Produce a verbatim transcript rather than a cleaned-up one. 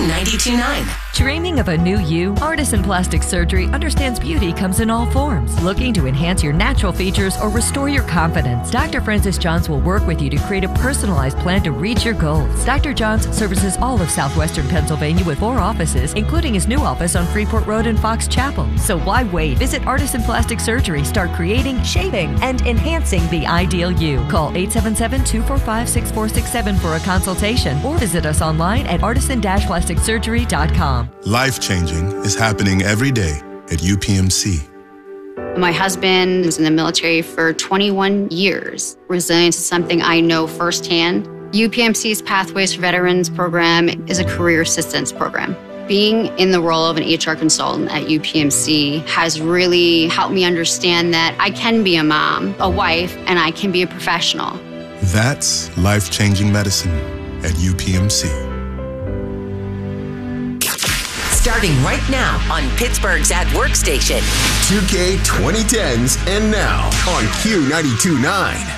ninety-two point nine. Dreaming of a new you? Artisan Plastic Surgery understands beauty comes in all forms. Looking to enhance your natural features or restore your confidence? Doctor Francis Johns will work with you to create a personalized plan to reach your goals. Doctor Johns services all of southwestern Pennsylvania with four offices, including his new office on Freeport Road in Fox Chapel. So why wait? Visit Artisan Plastic Surgery. Start creating, shaping, and enhancing the ideal you. Call eight seven seven, two four five, six four six seven for a consultation or visit us online at artisan dash plastic surgery dot com. Life-changing is happening every day at U P M C. My husband was in the military for twenty-one years. Resilience is something I know firsthand. U P M C's Pathways for Veterans program is a career assistance program. Being in the role of an H R consultant at U P M C has really helped me understand that I can be a mom, a wife, and I can be a professional. That's life-changing medicine at U P M C. Starting right now on Pittsburgh's At Work station. two K twenty tens and now on Q ninety-two point nine.